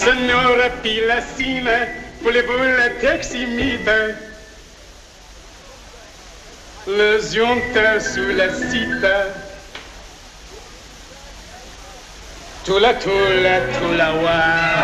Sonora pilacina, voulez-vous teximite? Le zionta sous la cita. Tula, wa.